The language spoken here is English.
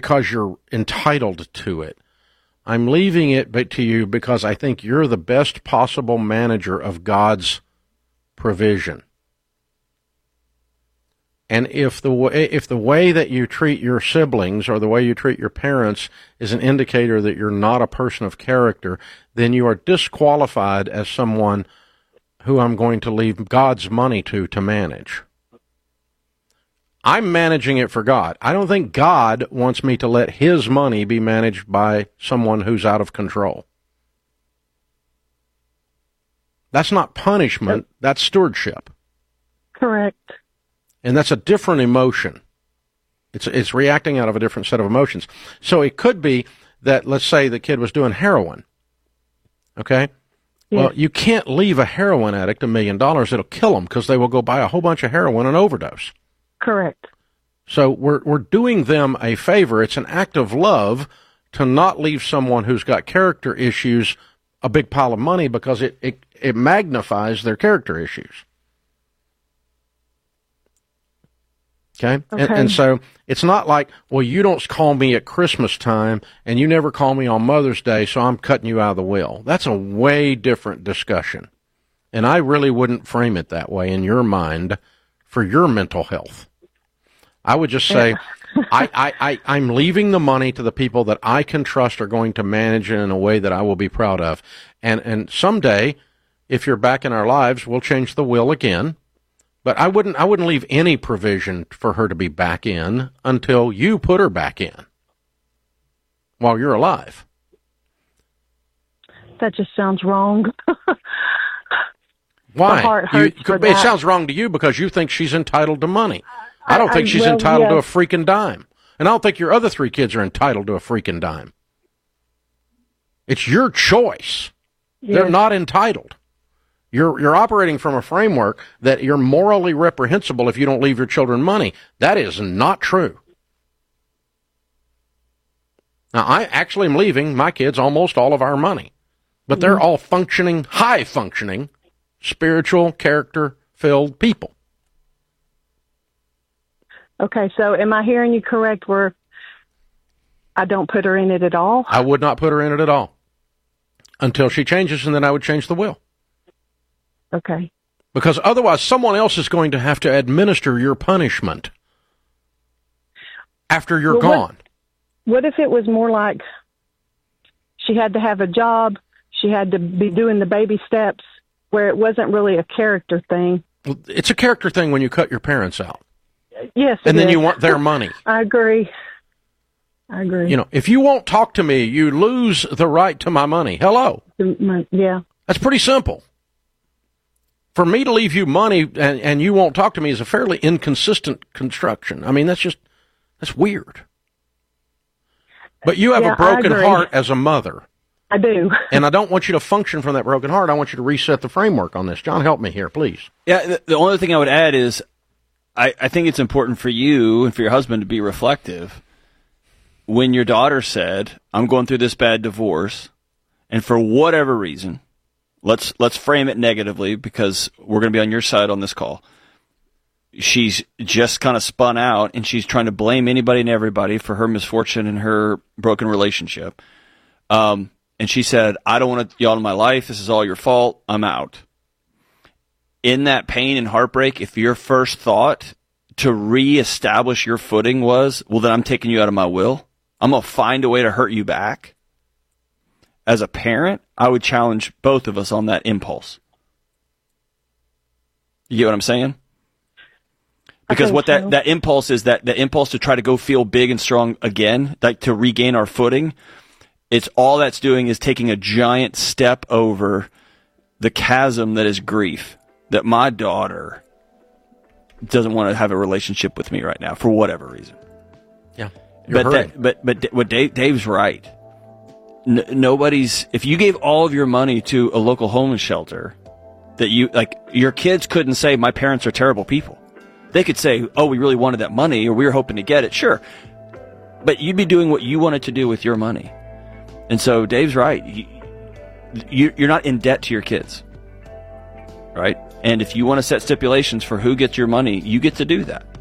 because you're entitled to it. I'm leaving it to you because I think you're the best possible manager of God's provision. And if the way that you treat your siblings or the way you treat your parents is an indicator that you're not a person of character, then you are disqualified as someone who I'm going to leave God's money to manage. I'm managing it for God. I don't think God wants me to let his money be managed by someone who's out of control. That's not punishment. That's stewardship. Correct. And that's a different emotion. It's reacting out of a different set of emotions. So it could be that, let's say the kid was doing heroin. Okay? Yeah. Well, you can't leave a heroin addict $1 million. It'll kill them because they will go buy a whole bunch of heroin and overdose. Correct. So we're doing them a favor. It's an act of love to not leave someone who's got character issues a big pile of money because it magnifies their character issues. Okay? And so it's not like, well, you don't call me at Christmas time and you never call me on Mother's Day, so I'm cutting you out of the will. That's a way different discussion. And I really wouldn't frame it that way in your mind for your mental health. I would just say, I'm leaving the money to the people that I can trust are going to manage it in a way that I will be proud of. And someday, if you're back in our lives, we'll change the will again. But I wouldn't leave any provision for her to be back in until you put her back in while you're alive. That just sounds wrong. Why? It sounds wrong to you because you think she's entitled to money. I don't think she's entitled to a freaking dime. And I don't think your other 3 kids are entitled to a freaking dime. It's your choice. Yes. They're not entitled. You're operating from a framework that you're morally reprehensible if you don't leave your children money. That is not true. Now, I actually am leaving my kids almost all of our money. But they're all functioning, high-functioning, spiritual, character-filled people. Okay, so am I hearing you correct where I don't put her in it at all? I would not put her in it at all until she changes, and then I would change the will. Okay. Because otherwise someone else is going to have to administer your punishment after you're gone. What if it was more like she had to have a job, she had to be doing the baby steps, where it wasn't really a character thing? It's a character thing when you cut your parents out. Yes, and then you want their money. I agree. You know, if you won't talk to me, you lose the right to my money. Hello. Yeah. That's pretty simple. For me to leave you money and you won't talk to me is a fairly inconsistent construction. I mean, that's weird. But you have a broken heart as a mother. I do. And I don't want you to function from that broken heart. I want you to reset the framework on this. John, help me here, please. Yeah, the only thing I would add is I think it's important for you and for your husband to be reflective. When your daughter said, I'm going through this bad divorce, and for whatever reason, let's frame it negatively because we're going to be on your side on this call. She's just kind of spun out, and she's trying to blame anybody and everybody for her misfortune and her broken relationship. And she said, I don't want y'all in my life. This is all your fault. I'm out. In that pain and heartbreak, if your first thought to reestablish your footing was, well, then I'm taking you out of my will, I'm going to find a way to hurt you back. As a parent, I would challenge both of us on that impulse. You get what I'm saying? Because what that impulse is, that impulse to try to go feel big and strong again, like to regain our footing, it's all that's doing is taking a giant step over the chasm that is grief. That my daughter doesn't want to have a relationship with me right now for whatever reason. Yeah, but what Dave's right. Nobody's. If you gave all of your money to a local homeless shelter, that your kids couldn't say my parents are terrible people. They could say, oh, we really wanted that money, or we were hoping to get it. Sure, but you'd be doing what you wanted to do with your money. And so Dave's right. You're not in debt to your kids, right? And if you want to set stipulations for who gets your money, you get to do that.